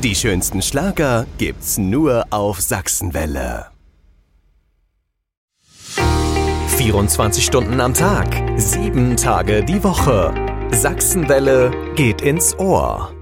Die schönsten Schlager gibt's nur auf Sachsenwelle. 24 Stunden am Tag, 7 Tage die Woche. Sachsenwelle geht ins Ohr.